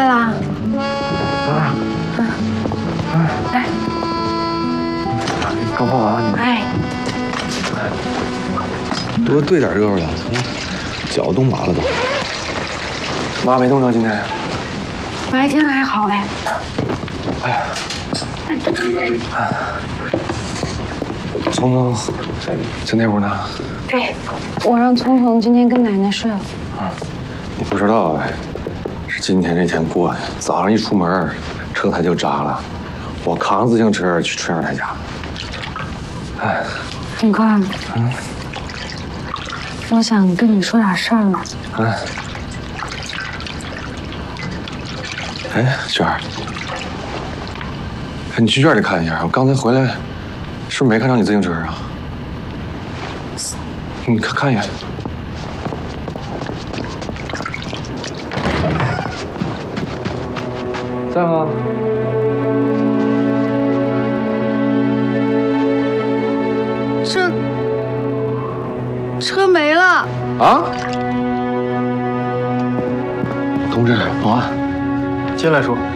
啦。来， 刚画完你。 哎， 多兑点热乎的，脚冻麻了都。妈没冻着今天。 白天还好哎。 哎呀，聪聪在那屋呢。 对，我让聪聪今天跟奶奶睡了。 你不知道哎，是今天这天过的。早上一出门，车胎就扎了，我扛自行车去春儿他家。哎， 永哥，我想跟你说点事儿呢。 哎，娟儿，你去院里看一下，我刚才回来，是不是没看着你自行车啊？你看一眼。在吗？ 车没了。 啊？同志，保安， 进来说。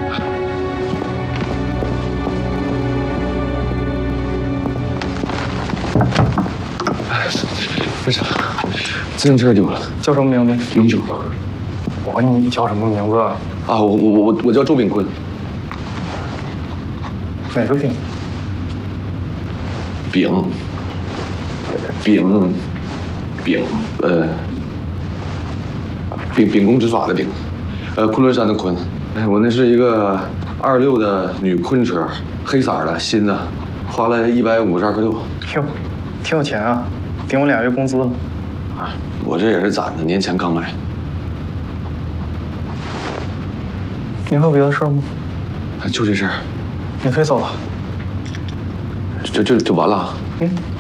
不是，自行车丢了。 叫什么名字？ 永久。 我问你叫什么名字？ 啊，我叫周炳坤。 哪个炳？ 秉公执法的秉，昆仑山的昆。哎，我那是一个26的女昆车，黑色的，新的，花了152.6。 哟，挺有钱啊，顶我2月工资了。 啊，我这也是攒的，年前刚买。 你还有别的事吗？ 就这事儿。 你可以走了。 就完了。 嗯。